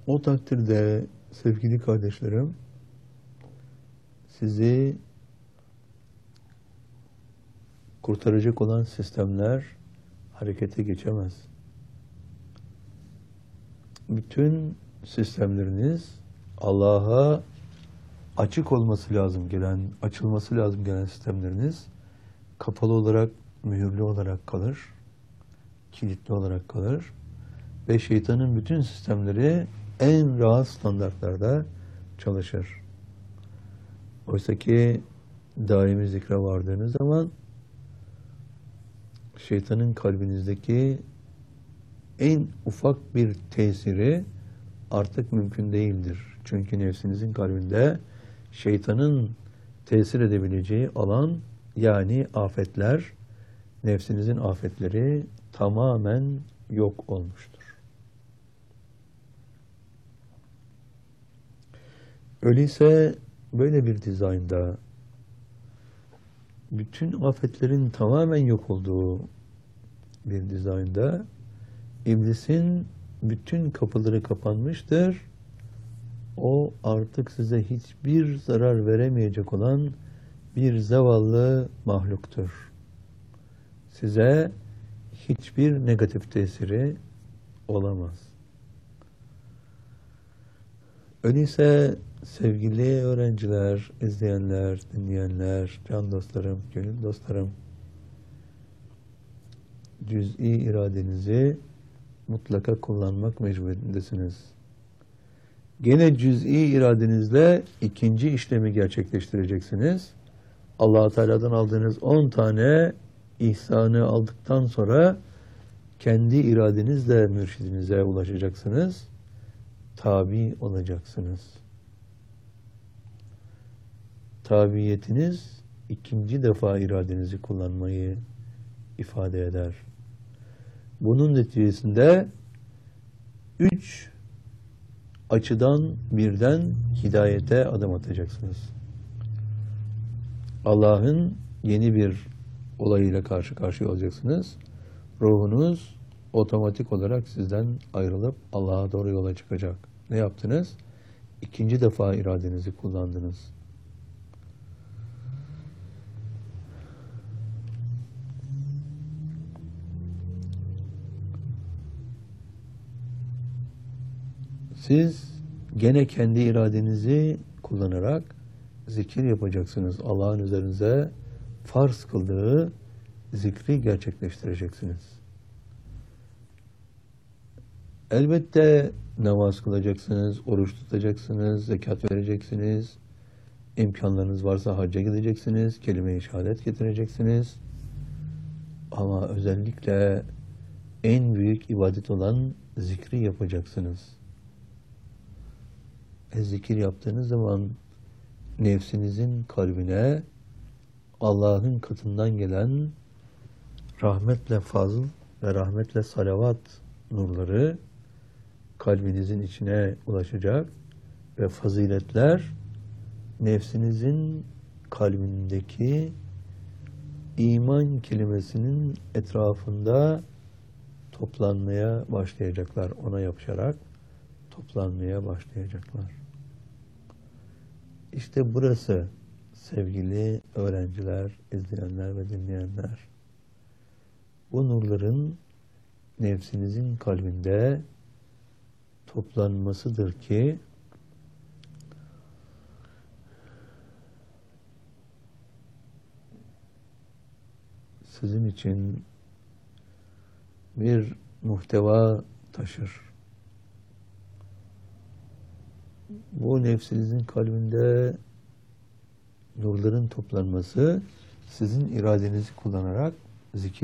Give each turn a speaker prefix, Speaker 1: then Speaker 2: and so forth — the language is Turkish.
Speaker 1: O takdirde sevgili kardeşlerim, sizi kurtaracak olan sistemler harekete geçemez. Bütün sistemleriniz Allah'a açık olması lazım gelen, açılması lazım gelen sistemleriniz kapalı olarak, mühürlü olarak kalır, kilitli olarak kalır ve şeytanın bütün sistemleri en rahat standartlarda çalışır. Oysa ki daimi zikre vardığınız zaman şeytanın kalbinizdeki en ufak bir tesiri artık mümkün değildir. Çünkü nefsinizin kalbinde şeytanın tesir edebileceği alan, yani afetler, nefsinizin afetleri tamamen yok olmuştur. Öyleyse böyle bir dizaynda bütün afetlerin tamamen yok olduğu bir dizaynda iblisin bütün kapıları kapanmıştır. O artık size hiçbir zarar veremeyecek olan bir zavallı mahluktur. Size hiçbir negatif tesiri olamaz. Öyleyse sevgili öğrenciler, izleyenler, dinleyenler, can dostlarım, gönül dostlarım, cüz'i iradenizi mutlaka kullanmak mecburiyetindesiniz. Gene cüz'i iradenizle ikinci işlemi gerçekleştireceksiniz. Allah-u Teala'dan aldığınız 10 tane ihsanı aldıktan sonra kendi iradenizle mürşidinize ulaşacaksınız. Tabi olacaksınız. Tabiyetiniz ikinci defa iradenizi kullanmayı ifade eder. Bunun neticesinde 3 açıdan birden hidayete adım atacaksınız. Allah'ın yeni bir olayıyla karşı karşıya olacaksınız. Ruhunuz otomatik olarak sizden ayrılıp Allah'a doğru yola çıkacak. Ne yaptınız? İkinci defa iradenizi kullandınız. Siz gene kendi iradenizi kullanarak zikir yapacaksınız. Allah'ın üzerinize farz kıldığı zikri gerçekleştireceksiniz. Elbette namaz kılacaksınız, oruç tutacaksınız, zekat vereceksiniz, imkanlarınız varsa hacca gideceksiniz, kelime-i şehadet getireceksiniz. Ama özellikle en büyük ibadet olan zikri yapacaksınız. Zikir yaptığınız zaman nefsinizin kalbine Allah'ın katından gelen rahmetle fazl ve rahmetle salavat nurları kalbinizin içine ulaşacak ve faziletler nefsinizin kalbindeki iman kelimesinin etrafında toplanmaya başlayacaklar. Ona yapışarak toplanmaya başlayacaklar. İşte burası sevgili öğrenciler, izleyenler ve dinleyenler. Bu nurların nefsinizin kalbinde toplanmasıdır ki sizin için bir muhteva taşır. Bu nefsinizin kalbinde nurların toplanması sizin iradenizi kullanarak zikir